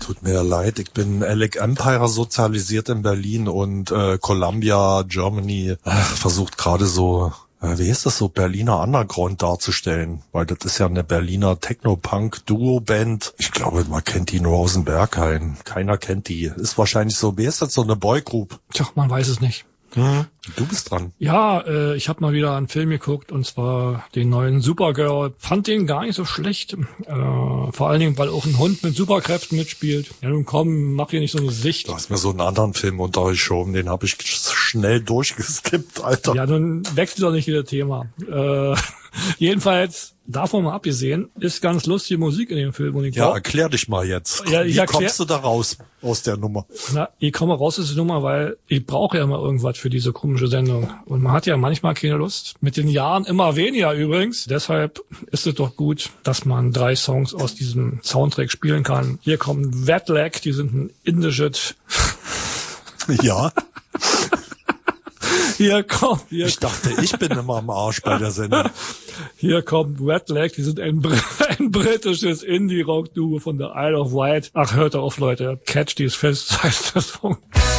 Tut mir leid, ich bin Alec Empire sozialisiert in Berlin und Columbia, Germany, versucht gerade so, wie ist das so, Berliner Underground darzustellen, weil das ist ja eine Berliner Techno-Punk-Duo-Band. Ich glaube, man kennt die nur aus dem Berghain. Keiner kennt die. Ist wahrscheinlich so, wie ist das, so eine Boygroup? Tja, man weiß es nicht. Du bist dran. Ja, ich habe mal wieder einen Film geguckt, und zwar den neuen Supergirl. Fand den gar nicht so schlecht. Vor allen Dingen, weil auch ein Hund mit Superkräften mitspielt. Ja, nun komm, mach hier nicht so eine Sicht. Du hast mir so einen anderen Film untergeschoben, den habe ich schnell durchgeskippt, Alter. Ja, nun wechselt doch nicht wieder Thema. Jedenfalls, davon mal abgesehen, ist ganz lustige Musik in dem Film. Und ja, erklär dich mal jetzt. Ja, wie kommst du da raus aus der Nummer? Na, ich komme raus aus der Nummer, weil ich brauche ja immer irgendwas für diese komische Sendung. Und man hat ja manchmal keine Lust. Mit den Jahren immer weniger übrigens. Deshalb ist es doch gut, dass man 3 Songs aus diesem Soundtrack spielen kann. Hier kommt Wet Leg, die sind ein indisches... Ja. Ich dachte, ich bin immer am Arsch bei der Sendung. Hier kommt Wet Leg, die sind ein britisches Indie-Rock-Duo von der Isle of Wight. Ach, hört auf, Leute. Catch, die ist fest, heißt der Song.